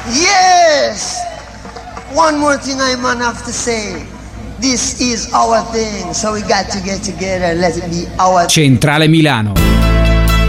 Yes! One more thing I man have to say. This is our thing, so we got to get together. Let it be our Centrale Milano.